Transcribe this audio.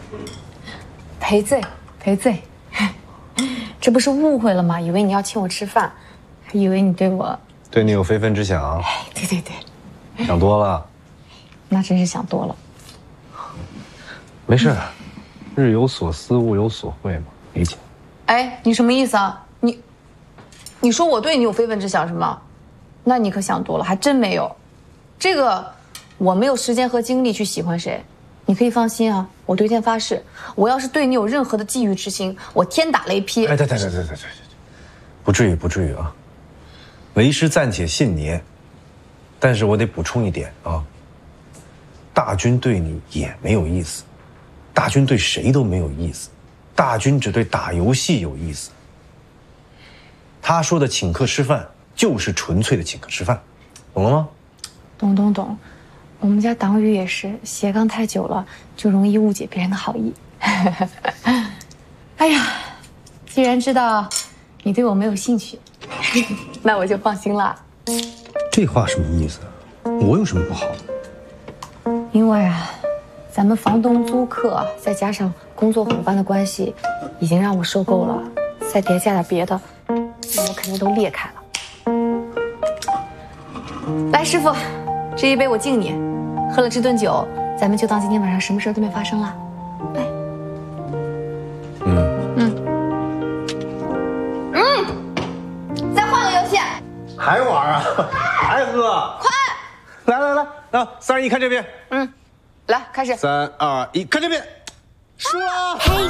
赔罪，赔罪。这不是误会了吗？以为你要请我吃饭，还以为你对你有非分之想。 对对对， 想多了。 那真是想多了。 没事，日有所思，夜有所会嘛，理解。 哎，你什么意思啊？你说我对你有非分之想是吗？那你可想多了，还真没有。这个我没有时间和精力去喜欢谁，你可以放心啊。我对天发誓，我要是对你有任何的觊觎之心，我天打雷劈。 哎，对，不至于啊。为师暂且信你，但是我得补充一点啊。大军对你也没有意思，大军对谁都没有意思，大军只对打游戏有意思。他说的请客吃饭，就是纯粹的请客吃饭，懂了吗？ 懂。我们家党羽也是斜杠太久了，就容易误解别人的好意。哎呀，既然知道你对我没有兴趣，那我就放心了。 这话什么意思？我有什么不好？ 因为啊，咱们房东租客再加上工作伙伴的关系，已经让我受够了，再叠加点别的，我肯定都裂开了。来，师傅，这一杯我敬你，喝了这顿酒，咱们就当今天晚上什么事都没发生了。来，再换个游戏， 还玩啊？还喝？ 快！ 来，3、2、1，看这边。 来，开始。 3、2、1，看这边。输了。